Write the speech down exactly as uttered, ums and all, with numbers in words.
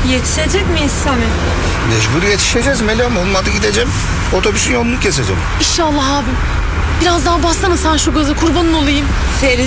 Yetişecek miyiz Sami? Mecbur yetişeceğiz Meryem. Olmadı gideceğim. Otobüsün yolunu keseceğim. İnşallah abim. Biraz daha bassana sen şu gazı, kurbanın olayım. Ferit